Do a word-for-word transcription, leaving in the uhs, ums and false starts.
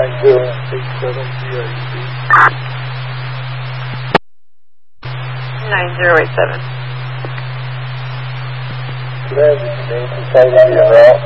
nine zero eight seven V I C. nine zero eight seven. Could I have your name and site on your route?